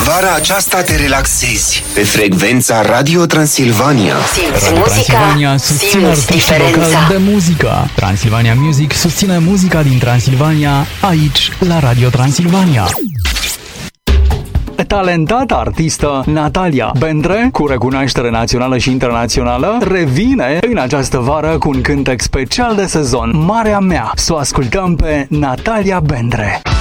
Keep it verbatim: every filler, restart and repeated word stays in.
Vara aceasta te relaxezi pe frecvența Radio Transilvania. Simți Radio muzica, Transilvania susține simți artistul diferența. local de muzică. Transilvania Music susține muzica din Transilvania, aici, la Radio Transilvania. Talentata artistă Natalia Bendre, cu recunoaștere națională și internațională, revine în această vară cu un cântec special de sezon, Marea Mea. Să o ascultăm pe Natalia Bendre.